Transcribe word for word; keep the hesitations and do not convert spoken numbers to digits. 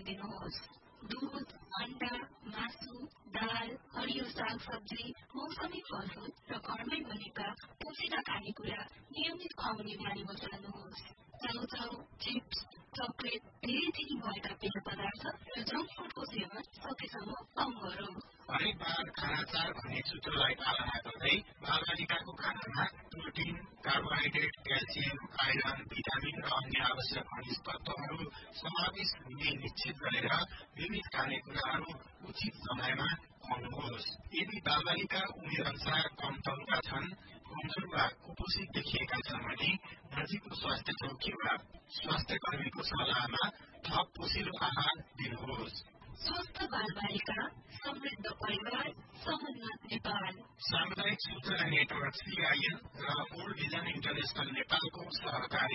ध्यान दिनुहोस्। दूध, अण्डा, मासु, दाल, हरियो सागसब्जी, मौसमी फलफूल र घरमै बनेका पोषित खानेकुरा नियमित खुवाउने बानी बसाल्नुहोस्। चाउचाउ, चिप्स, चकलेट, धेरै चिनी भएका पेय पदार्थ र जङ्क फुडको सेवन सकेसम्म कम गरौँ। हरेक बार खानाचार भन्ने सूत्रलाई पालना गर्दै बालबालिकाको खानामा protein, carbohydrate, calcium, iron, vitamin र अन्य आवश्यक खनिज तत्वहरू समावेश हुने निश्चित गरेर विविध खानेकुराहरू उचित समयमा खुवाउनुहोस्। यदि बालबालिका उमेर अनुसार कम तौलका छन्, कमजोर वा कुपोषित देखिएका छन् भने नजिकको स्वास्थ्य चौकी वा स्वास्थ्य कर्मीको सल्लाहमा थप पोषिलो आहार दिनुहोस्। स्वस्थ बालबालिका, समृद्ध परिवार, समुन्नत नेपाल। सामुदायिक सूचना नेटवर्क सीआईएन र वर्ल्ड भिजन इन्टरनेशनल नेपालको सहकारी